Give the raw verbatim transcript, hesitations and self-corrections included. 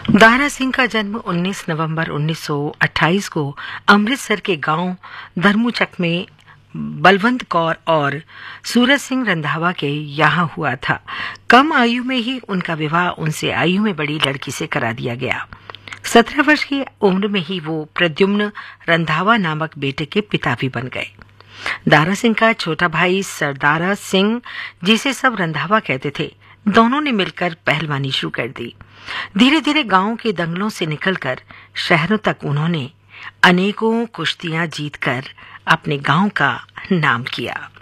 दारा सिंह का जन्म उन्नीस नवंबर उन्नीस सौ अट्ठाईस को अमृतसर के गांव धर्मूचक में बलवंत कौर और सूरज सिंह रंधावा के यहाँ हुआ था। कम आयु में ही उनका विवाह उनसे आयु में बड़ी लड़की से करा दिया गया। सत्रह वर्ष की उम्र में ही वो प्रद्युम्न रंधावा नामक बेटे के पिता भी बन गए। दारा सिंह का छोटा भाई सरदारा सिंह, जिसे सब रंधावा कहते थे, दोनों ने मिलकर पहलवानी शुरू कर दी। धीरे धीरे गांव के दंगलों से निकलकर शहरों तक उन्होंने अनेकों कुश्तियां जीतकर अपने गांव का नाम किया।